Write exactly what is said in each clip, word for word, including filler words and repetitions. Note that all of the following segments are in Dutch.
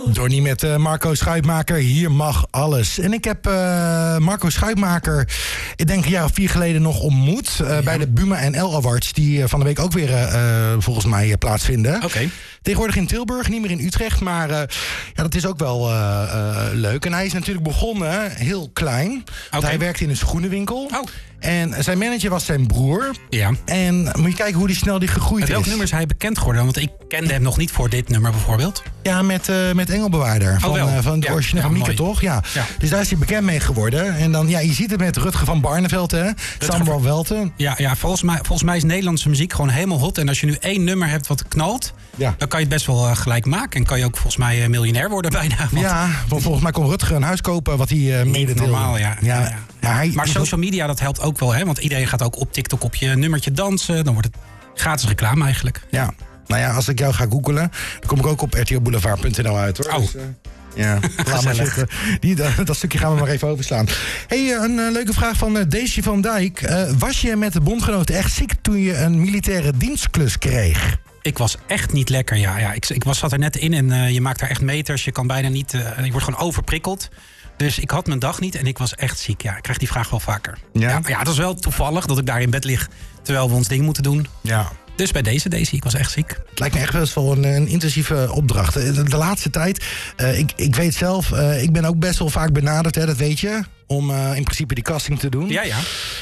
Donnie met uh, Marco Schuitmaker. Hier mag alles. En ik heb uh, Marco Schuitmaker, ik denk een jaar of vier geleden nog ontmoet. Uh, ja. Bij de Buma N L Awards. Die uh, van de week ook weer uh, volgens mij uh, plaatsvinden. Oké. Okay. Tegenwoordig in Tilburg, niet meer in Utrecht. Maar uh, ja, dat is ook wel uh, uh, leuk. En hij is natuurlijk begonnen heel klein. Okay. Hij werkte in een schoenenwinkel. Oh. En zijn manager was zijn broer. Ja. En moet je kijken hoe die snel die gegroeid is. Welk nummer is hij bekend geworden? Want ik kende hem nog niet voor dit nummer bijvoorbeeld. Ja, met, uh, met Engelbewaarder. Van, oh, uh, van de ja. originele ja, Mieke, toch? Ja. ja. Dus daar is hij bekend mee geworden. En dan, ja, je ziet het met Rutger van Barneveld, hè? Samuel Welten. Ja, ja volgens, mij, volgens mij is Nederlandse muziek gewoon helemaal hot. En als je nu één nummer hebt wat knalt, ja. dan kan je het best wel uh, gelijk maken. En kan je ook volgens mij uh, miljonair worden bijna. Want... Ja, want volgens mij kon Rutger een huis kopen wat hij uh, mede normaal, ja. ja, ja. ja hij, maar social media, dat helpt ook wel, hè? Want iedereen gaat ook op TikTok op je nummertje dansen. Dan wordt het gratis reclame eigenlijk. Ja, nou ja, als ik jou ga googelen, dan kom ik ook op r t l boulevard punt n l uit, hoor. Oh. Dus, uh, ja, laat maar zitten. Die, dat, dat stukje gaan we maar even overslaan. Hey, een uh, leuke vraag van uh, Daisy van Dijk. Uh, was je met de bondgenoten echt ziek toen je een militaire dienstklus kreeg? Ik was echt niet lekker, ja. ja. Ik, ik was, zat er net in en uh, je maakt daar echt meters. Je kan bijna niet, uh, je wordt gewoon overprikkeld. Dus ik had mijn dag niet en ik was echt ziek. Ja, ik krijg die vraag wel vaker. Ja? Ja, ja, het was wel toevallig dat ik daar in bed lig terwijl we ons ding moeten doen. Ja. Dus bij deze, Daisy, ik was echt ziek. Het lijkt me echt wel eens wel een, een intensieve opdracht. De, de laatste tijd, uh, ik, ik weet zelf, uh, ik ben ook best wel vaak benaderd, hè, dat weet je. Om uh, in principe die casting te doen. Ja, ja.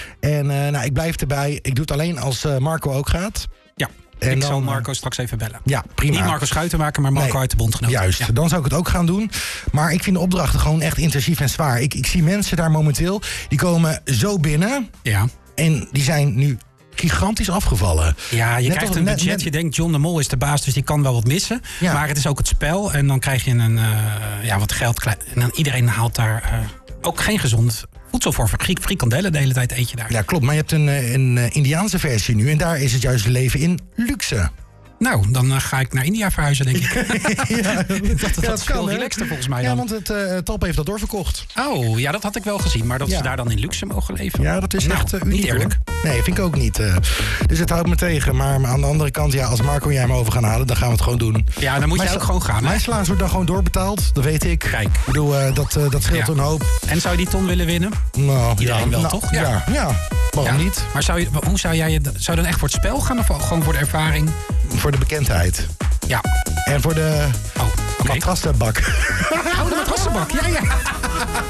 En uh, nou, ik blijf erbij. Ik doe het alleen als uh, Marco ook gaat. Ja. En ik dan, zal Marco straks even bellen. Ja, prima. Niet Marco Schuitenmaker, maar Marco nee, uit de Bondgenoten. Juist, ja. Dan zou ik het ook gaan doen. Maar ik vind de opdrachten gewoon echt intensief en zwaar. Ik, ik zie mensen daar momenteel, die komen zo binnen. Ja. En die zijn nu gigantisch afgevallen. Ja, je net krijgt een budget. Net, je denkt, John de Mol is de baas, dus die kan wel wat missen. Ja. Maar het is ook het spel. En dan krijg je een, uh, ja, wat geld. En dan iedereen haalt daar uh, ook geen gezond voedsel voor. Frikandellen de hele tijd eet je daar. Ja, klopt. Maar je hebt een, een Indiaanse versie nu. En daar is het juist leven in luxe. Nou, dan uh, ga ik naar India verhuizen, denk ik. ja, dat dat, ja, dat is veel relaxter volgens mij dan. Ja, want het uh, Talpa heeft dat doorverkocht. Oh, ja, dat had ik wel gezien. Maar dat ja. ze daar dan in luxe mogen leven. Ja, dat is nou, echt uh, niet eerlijk. Hoor. Nee, vind ik ook niet. Uh, dus het houdt me tegen. Maar aan de andere kant, ja, als Marco en jij hem over gaan halen, dan gaan we het gewoon doen. Ja, dan moet jij ook gewoon gaan. Mijn slaans wordt dan gewoon doorbetaald. Dat weet ik. Kijk. Ik bedoel, uh, dat, uh, dat scheelt ja. een hoop. En zou je die ton willen winnen? Nou, iedereen ja, wel, nou, toch? Ja, ja. ja. waarom ja. niet? Maar zou je, hoe zou jij zou je dan echt voor het spel gaan of gewoon voor de ervaring? Voor de bekendheid. Ja. En voor de oh, okay. matrassenbak. Oh, de matrassenbak, ja, ja.